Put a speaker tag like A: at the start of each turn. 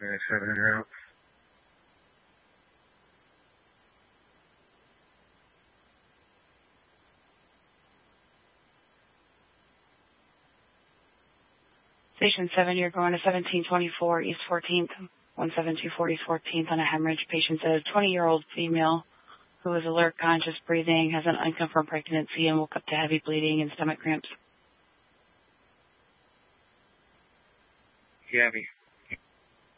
A: 7-year-old.
B: Station 7, you're going to 1724 East 14th, 17240 East 14th on a hemorrhage. Patient's a 20-year-old female who is alert, conscious, breathing, has an unconfirmed pregnancy, and woke up to heavy bleeding and stomach cramps.
A: Gabby.